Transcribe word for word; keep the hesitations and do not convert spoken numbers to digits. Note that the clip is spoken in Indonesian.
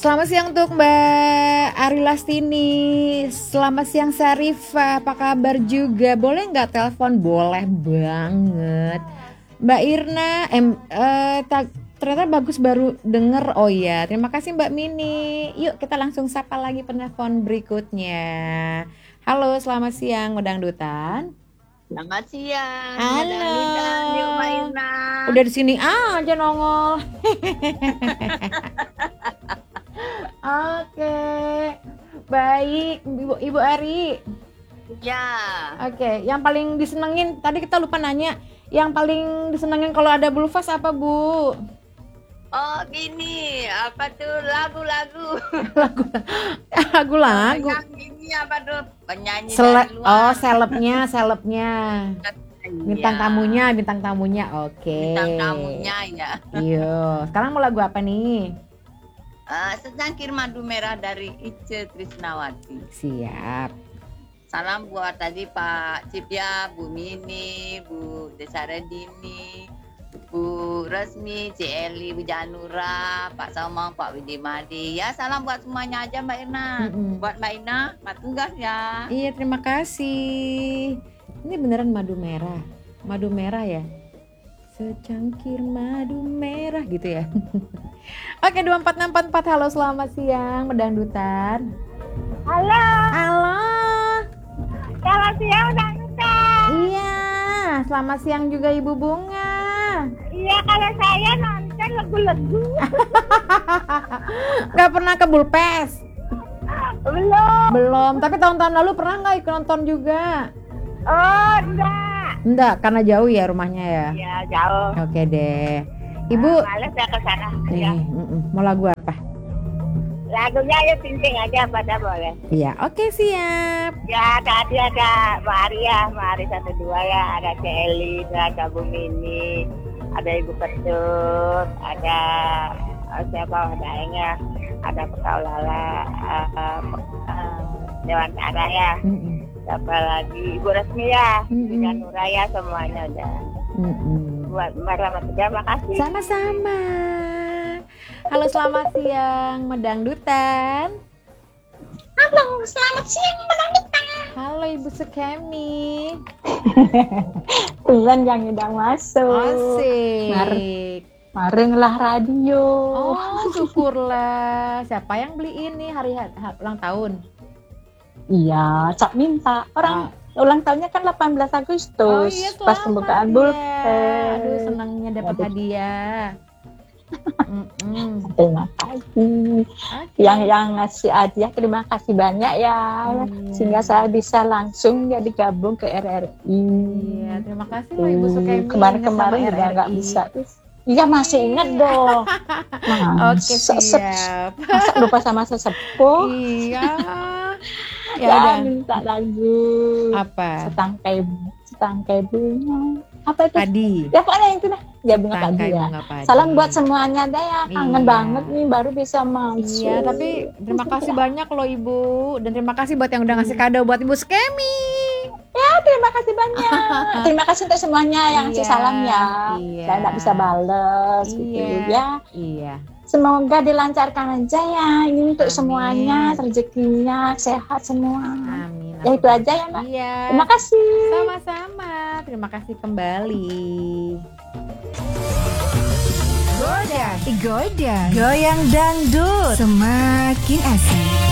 Selamat siang untuk Mbak Ari Lastini. Selamat siang Syarifah, apa kabar juga? Boleh nggak telepon? Boleh banget. Mbak Irna, em, eh, ta- ternyata bagus baru denger. Oh iya, terima kasih Mbak Mini. Yuk kita langsung sapa lagi penelpon berikutnya. Halo, selamat siang Medangdutan. Selamat siang. Halo. Medangdutan, yuk Mbak Irna. Udah di sini aja nongol. Oke, baik Ibu Ibu Ari. Ya. Oke, yang paling disenengin tadi kita lupa nanya, yang paling disenengin kalau ada Bulfas apa Bu? Oh gini, apa tuh lagu-lagu? Lagu lagu lagu. Yang ini apa tuh penyanyi Sele- dari oh, luar. selebnya, selebnya. Bintang Iya. tamunya, bintang tamunya. Oke. Bintang tamunya ya. Iya. Sekarang mau lagu apa nih? Uh, Secangkir Madu Merah dari Ice Trisnawati. Siap. Salam buat tadi Pak Cipya, Bu Mini, Bu Desaredini, Bu Resmi, C. Eli, Bu Janura, Pak Somong, Pak Widimadi. Ya salam buat semuanya aja Mbak Irna. Mm-mm. Buat Mbak Irna, Mbak tugas ya. Iya, terima kasih. Ini beneran madu merah. Madu merah ya? Secangkir madu merah gitu ya. Oke, dua empat enam empat empat. Halo, selamat siang Medangdutan. Halo, Halo. selamat siang Medangdutan. Iya, selamat siang juga Ibu Bunga. Iya, kalau saya nonton lagu-lagu. Gak pernah ke Bulpes? Belum. Belum, tapi tahun-tahun lalu pernah gak ikut nonton juga? Oh, enggak. Enggak, karena jauh ya rumahnya ya? Iya, jauh. Oke deh. Ibu, Ah, males saya ke sana. nih, Ya. mm-mm. mau lagu apa? Lagunya ayo ting-ting aja pada boleh. Iya, oke siap. Ya, tadi ada Mari ya, Mari satu dua ya, ada Celi, ada Bu Mini, ada Ibu Ketut, ada oh, siapa adanya, ada Pekaulala, uh, uh, uh, Dewan Tara ya. Mm-mm. Siapa lagi Ibu Resmi ya, Mm-mm. Ibu Janura ya, semuanya udah. Mm-mm. Buat Mbak Rahmat, terima kasih. Sama-sama. Halo, selamat siang Medangdutan. Halo, selamat siang Medangdutan. Halo Ibu Sukemi. Bulan yang udah masuk. Asik. Marenglah radio. Oh, syukurlah. Siapa yang beli ini hari ha- ha- ulang tahun? Iya, Cak minta. Orang ulang tahunnya kan delapan belas Agustus. Oh iya, pas selamat pembukaan ya. Bulpen. Aduh, senangnya dapat Aduh. hadiah. Mm-mm. Terima kasih. Oke. Yang yang ngasih hadiah terima kasih banyak ya. Iya. Sehingga saya bisa langsung ya digabung ke R R I. Iya, terima kasih loh Ibu Sukemi. Kemarin-kemarin ingat juga sama nggak R R I. bisa. Iya masih ingat dong. Oke, siap. Masa lupa sama sesepuh. Iya. Ya Ya, udah. minta lagu Apa? setangkai setangkai bunga apa itu Padi. ya pokoknya itu dah ya bunga padi Tangkai ya. bunga padi. Salam buat semuanya deh ya, kangen Iya. banget nih baru bisa masuk. Iya, tapi terima kasih banyak loh Ibu, dan terima kasih buat yang udah ngasih kado buat Ibu Sukemi. Ya terima kasih banyak. Terima kasih untuk semuanya yang ngasih Iya, salam ya. iya. Saya nggak bisa bales gitu Iya. ya. Iya. Semoga dilancarkan aja ya ini untuk Amin. semuanya, rezekinya sehat semua. Amin. Ya itu aja ya Mbak. Iya. Terima kasih. Sama-sama. Terima kasih kembali. Goda, goda, goyang dangdut, semakin asik.